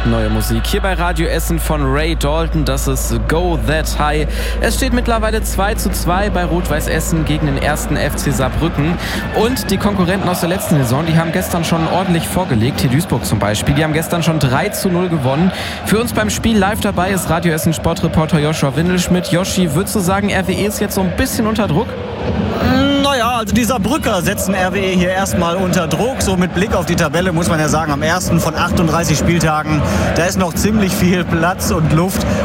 Neue Musik hier bei Radio Essen von Ray Dalton, das ist Go That High. Es steht mittlerweile 2:2 bei Rot-Weiß Essen gegen den 1. FC Saarbrücken. Und die Konkurrenten aus der letzten Saison, die haben gestern schon ordentlich vorgelegt, hier Duisburg zum Beispiel. Die haben gestern schon 3:0 gewonnen. Für uns beim Spiel live dabei ist Radio Essen Sportreporter Joshua Windelschmidt. Joshi, würdest du sagen, RWE ist jetzt so ein bisschen unter Druck? Naja, also die Saarbrücker setzen RWE hier erstmal unter Druck. So mit Blick auf die Tabelle muss man ja sagen, am ersten von 38 Spieltagen, da ist noch ziemlich viel Platz und Luft.